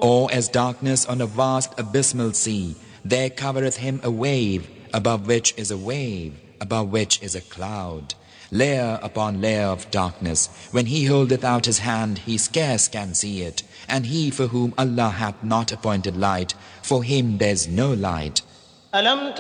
Or as darkness on a vast abysmal sea, there covereth him a wave, above which is a wave, above which is a cloud. Layer upon layer of darkness. When he holdeth out his hand, he scarce can see it. And he for whom Allah hath not appointed light, for him there is no light.